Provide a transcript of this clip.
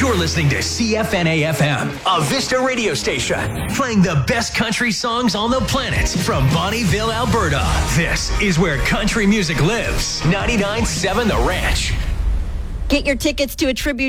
You're listening to CFNA FM, a Vista radio station, playing the best country songs on the planet from Bonnieville, Alberta. This is where country music lives. 99.7 The Ranch. Get your tickets to a tribute